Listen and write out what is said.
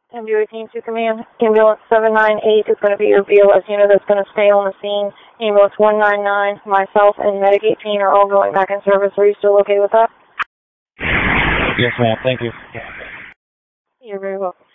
MD-18 to command. Ambulance 798 is going to be your BLS unit that's going to stay on the scene. Ambulance 199, myself, and Medic 18 are all going back in service. Are you still okay with that? Yes, ma'am. Thank you. You're very welcome.